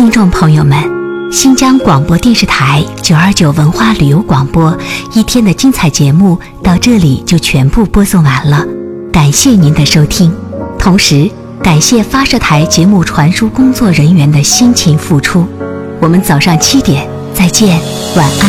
听众朋友们，新疆广播电视台929文化旅游广播一天的精彩节目到这里就全部播送完了，感谢您的收听，同时感谢发射台节目传输工作人员的辛勤付出。我们早上7点再见，晚安。